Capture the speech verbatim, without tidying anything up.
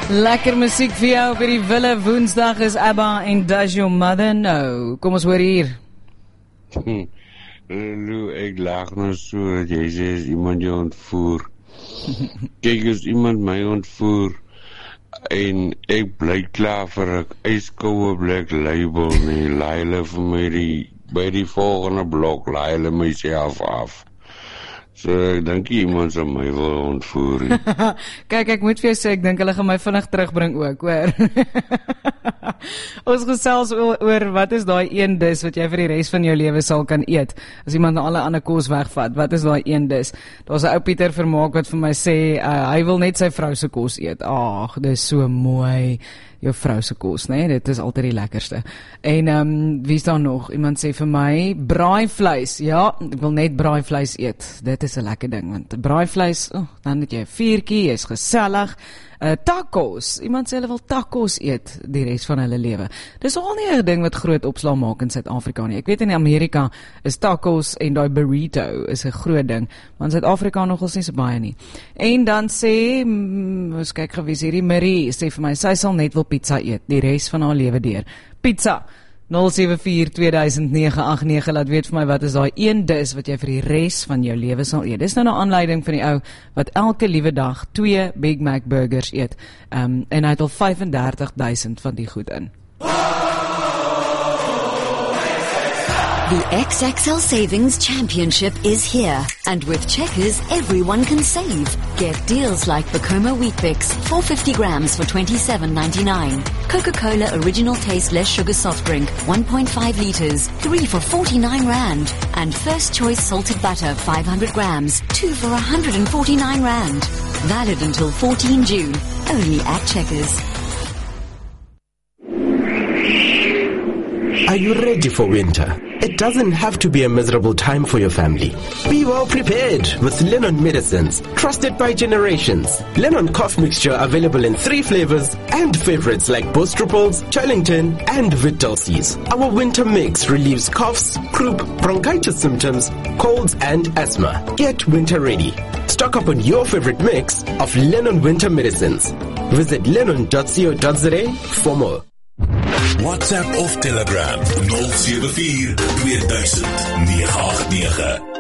Lekker musiek vir jou op die Wille. Woensdag is ABBA en Does Your Mother Know? Kom ons hoor hier. Lou, ek lag nou so dat jy sê as iemand jou ontvoer. Kyk, as iemand my ontvoer en ek bly klaar vir 'n ijskoue blik label nie, laai hulle vir my die, by die volgende blok, laai hulle myself af. So ek dink iemand sal my wil ontvoer. Kyk, ek moet vir jou sê, ek dink hulle gaan my vinnig terugbring ook, hoor. Ons gesels oor wat is daai een dis wat jy vir die res van jou lewe sal kan eet. As iemand nou alle ander kos wegvat, wat is daai een dis? Daar's 'n ou Pieter Vermaak wat vir my sê, uh, hy wil net sy vrou se kos eet. Ag, dis so mooi. Jou vrou se kos, né? Nee? Dit is altyd die lekkerste. En ehm um, wie is daar nog? Iemand sê vir my braaivleis. Ja, ek wil net braaivleis eet. Dit is 'n lekker ding, want braaivleis, oh, dan het jy 'n vuurtjie, jy's gesellig. Uh, tacos. Iemand sê hulle wil tacos eet die res van hulle lewe. Dis al nie 'n ding wat groot opslaa maak in Suid-Afrika nie. Ek weet in Amerika is tacos en daai burrito is 'n groot ding, maar in Suid-Afrika nogals nie so baie nie. En dan sê, mm, ons kyk gewys hierdie Marie sê vir my, sy sal net wil pizza eet die res van haar lewe deur. Pizza. nul sewe vier twee nege agt nege, laat weet vir my wat is daai een dis wat jy vir die res van jou lewe sal eet. Dis nou 'n aanleiding van die ou wat elke liewe dag twee Big Mac burgers eet. Um, en hy het al vyf en dertig duisend van die goed in. The X X L Savings Championship is here, and with Checkers, everyone can save. Get deals like Bacoma Wheat Bix, four hundred fifty grams for twenty-seven ninety-nine. Coca-Cola Original Taste Less Sugar Soft Drink, one point five litres, three for forty-nine rand. And First Choice Salted Butter, five hundred grams, two for one hundred forty-nine rand. Valid until fourteenth June, only at Checkers. Are you ready for winter? It doesn't have to be a miserable time for your family. Be well prepared with Lennon Medicines, trusted by generations. Lennon cough mixture available in three flavors and favorites like Bostruples, Charlington, and Vitulcis. Our winter mix relieves coughs, croup, bronchitis symptoms, colds, and asthma. Get winter ready. Stock up on your favorite mix of Lennon Winter Medicines. Visit lennon dot co dot za for more. WhatsApp of Telegram nul sewe vier twee duisend nege agt nege.